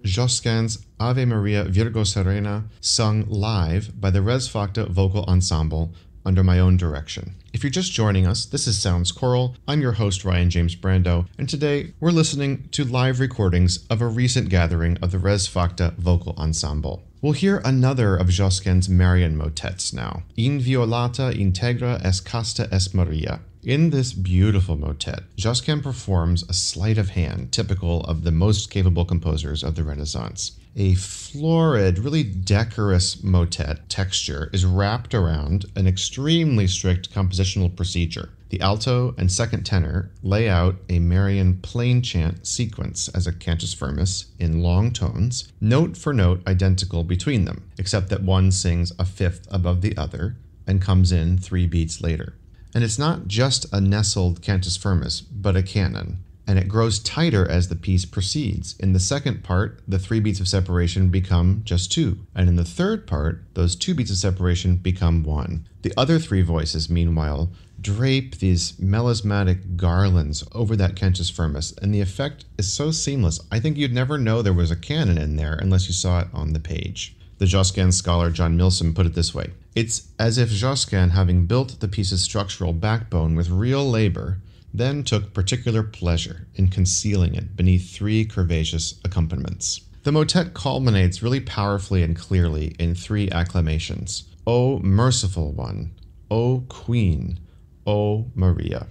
Josquin's Ave Maria Virgo Serena, sung live by the Res Facta Vocal Ensemble under my own direction. If you're just joining us, this is Sounds Choral. I'm your host, Ryan James Brando, and today we're listening to live recordings of a recent gathering of the Res Facta Vocal Ensemble. We'll hear another of Josquin's Marian motets now, Inviolata integra es casta es Maria. In this beautiful motet, Josquin performs a sleight of hand typical of the most capable composers of the Renaissance. A florid, really decorous motet texture is wrapped around an extremely strict compositional procedure. The alto and second tenor lay out a Marian plain chant sequence as a cantus firmus in long tones, note for note identical between them, except that one sings a fifth above the other and comes in 3 beats later. And it's not just a nestled cantus firmus, but a canon. And it grows tighter as the piece proceeds. In the second part, the 3 beats of separation become just 2. And in the third part, those 2 beats of separation become 1. The other 3 voices, meanwhile, drape these melismatic garlands over that cantus firmus, and the effect is so seamless. I think you'd never know there was a canon in there unless you saw it on the page. The Josquin scholar John Milsom put it this way: "It's as if Josquin, having built the piece's structural backbone with real labor, then took particular pleasure in concealing it beneath 3 curvaceous accompaniments." The motet culminates really powerfully and clearly in 3 acclamations. O merciful one, O Queen, O Maria.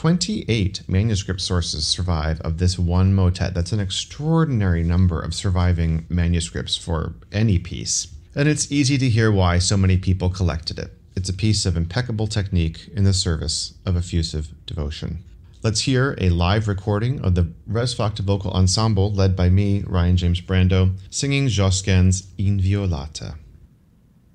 28 manuscript sources survive of this one motet. That's an extraordinary number of surviving manuscripts for any piece. And it's easy to hear why so many people collected it. It's a piece of impeccable technique in the service of effusive devotion. Let's hear a live recording of the Res Facta Vocal Ensemble led by me, Ryan James Brando, singing Josquin's Inviolata.